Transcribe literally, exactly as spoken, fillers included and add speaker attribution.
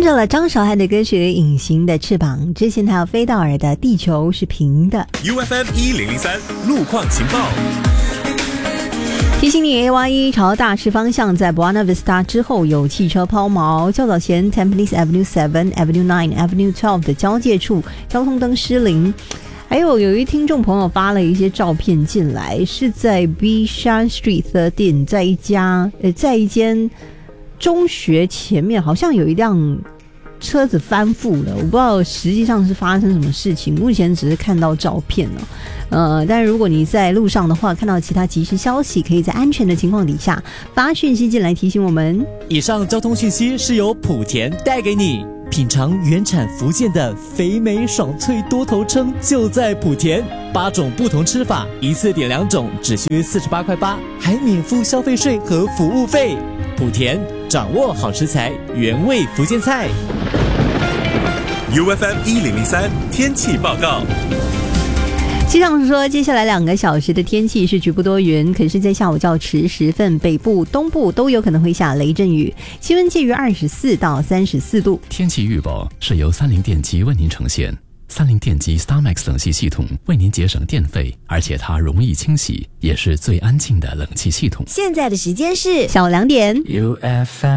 Speaker 1: 着了张韶涵的歌曲《隐形的翅膀》，之前还有飞道尔的《地球是平的》。
Speaker 2: U F M 一零零三路况情报，
Speaker 1: 提醒你 A Y 一朝大池方向，在 Buena Vista 之后有汽车抛锚，较早前 Tampines Avenue seven Avenue nine Avenue twelve 的交界处交通灯失灵。还有有一听众朋友发了一些照片进来，是在 Bishan Street thirteen， 在一家呃在一间中学前面，好像有一辆车子翻覆了，我不知道实际上是发生什么事情，目前只是看到照片了。呃，但是如果你在路上的话，看到其他即时消息，可以在安全的情况底下发讯息进来提醒我们。
Speaker 3: 以上交通讯息是由莆田带给你。品尝原产福建的肥美爽脆多头称就在莆田，八种不同吃法，一次点两种，只需四十八块八，还免付消费税和服务费。莆田掌握好食材，原味福建菜。
Speaker 2: U F M 一零零三天气报告。
Speaker 1: 气象署说，接下来两个小时的天气是局部多云，可是在下午较迟时分，北部、东部都有可能会下雷阵雨，气温介于二十四到三十四度。
Speaker 4: 天气预报是由三菱电机为您呈现。三菱电机 StarMax 冷气系统为您节省电费，而且它容易清洗，也是最安静的冷气系统。
Speaker 5: 现在的时间是
Speaker 1: 下午两点。
Speaker 6: U F M